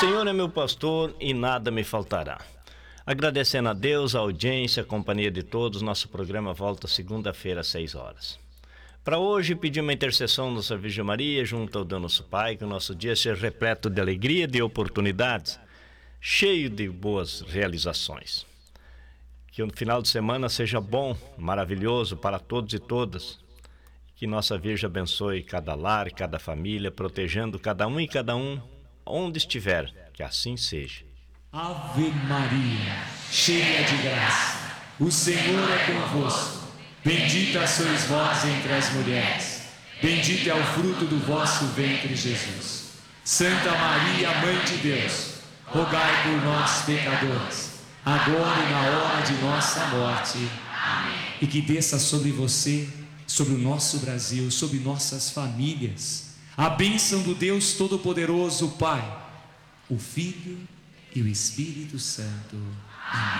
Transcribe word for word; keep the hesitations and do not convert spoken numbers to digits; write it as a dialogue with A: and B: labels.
A: Senhor é meu pastor e nada me faltará. Agradecendo a Deus, a audiência, a companhia de todos, nosso programa volta segunda-feira às seis horas. Para hoje, pedir uma intercessão no Serviço de Maria, junto ao Deus Nosso Pai, que o nosso dia seja repleto de alegria, de oportunidades, cheio de boas realizações. Que o final de semana seja bom, maravilhoso para todos e todas. Que nossa Virgem abençoe cada lar, cada família, protegendo cada um e cada um, onde estiver, que assim seja.
B: Ave Maria, cheia de graça, o Senhor é convosco. Bendita sois vós entre as mulheres, bendito é o fruto do vosso ventre, Jesus. Santa Maria, Mãe de Deus, rogai por nós, pecadores, agora e na hora de nossa morte. Amém. E que desça sobre você, sobre o nosso Brasil, sobre nossas famílias, a bênção do Deus Todo-Poderoso, Pai, o Filho e o Espírito Santo. Amém.